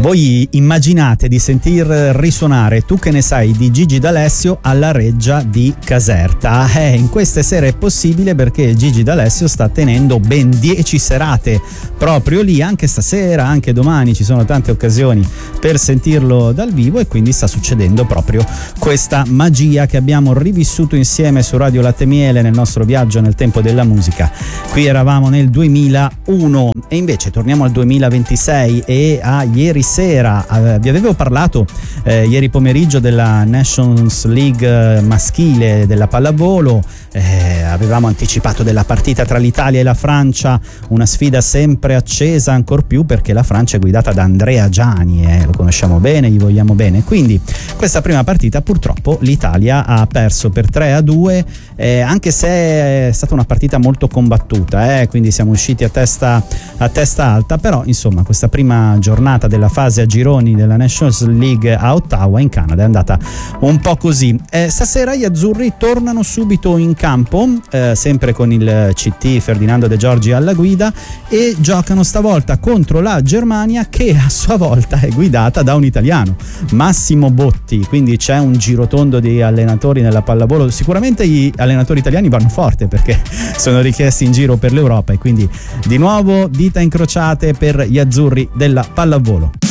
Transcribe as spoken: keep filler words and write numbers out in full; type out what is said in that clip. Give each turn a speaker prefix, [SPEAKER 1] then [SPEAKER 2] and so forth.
[SPEAKER 1] Voi immaginate di sentir risuonare Tu che ne sai di Gigi D'Alessio alla Reggia di Caserta. Eh, in queste sere è possibile perché Gigi D'Alessio sta tenendo ben dieci serate proprio lì, anche stasera, anche domani ci sono tante occasioni per sentirlo dal vivo e quindi sta succedendo proprio questa magia che abbiamo rivissuto insieme su Radio Latte Miele nel nostro viaggio nel tempo della musica. Qui eravamo nel duemilauno e invece torniamo al duemilaventisei e a ieri sera. Eh, vi avevo parlato eh, ieri pomeriggio della Nations League maschile della pallavolo, eh, avevamo anticipato della partita tra l'Italia e la Francia, una sfida sempre accesa, ancor più perché la Francia è guidata da Andrea Giani, eh, lo conosciamo bene, gli vogliamo bene. Quindi questa prima partita purtroppo l'Italia ha perso per tre a due, eh, anche se è stata una partita molto combattuta, eh, quindi siamo usciti a testa, a testa alta, però insomma questa prima giornata della fase a gironi della Nations League a Ottawa in Canada è andata un po' così. Eh, stasera gli azzurri tornano subito in campo, eh, sempre con il C T Ferdinando De Giorgi alla guida, e giocano stavolta contro la Germania, che a sua volta è guidata da un italiano, Massimo Botti. Quindi c'è un girotondo di allenatori nella pallavolo. Sicuramente gli allenatori italiani vanno forte perché sono richiesti in giro per l'Europa, e quindi di nuovo dita incrociate per gli azzurri della pallavolo.